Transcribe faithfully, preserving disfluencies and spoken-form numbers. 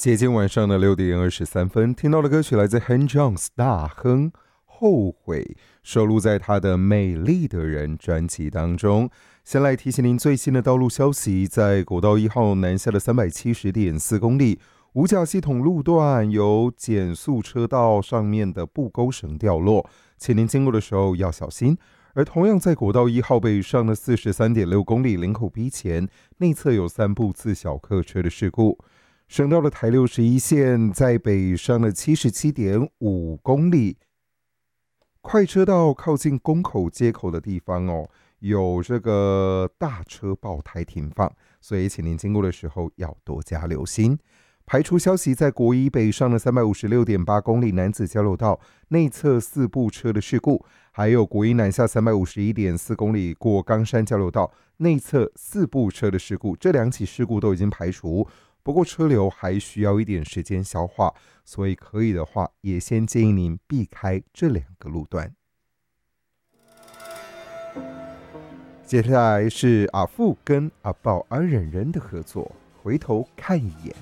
接近晚上的六点二十三分，听到的歌曲来自 Han Jones 大亨后悔，收录在他的《美丽的人》专辑当中。先来提醒您最新的道路消息，在国道一号南下的 三百七十点四 公里，五甲系统路段有减速车道上面的布钩绳掉落，请您经过的时候要小心。而同样在国道一号北上的 四十三点六 公里林口 B 前，内侧有三部自小客车的事故。省道的台六十一线在北上的 七十七点五 公里，快车道靠近宫口街口的地方哦，有这个大车爆胎停放，所以请您经过的时候要多加留心。排除消息，在国一北上的 三百五十六点八 公里男子交流道内侧四部车的事故，还有国一南下 三百五十一点四 公里过冈山交流道内侧四部车的事故，这两起事故都已经排除，不过车流还需要一点时间消化，所以可以的话也先建议您避开这两个路段。接下来是阿富跟阿豹阿忍人的合作，回头看一眼。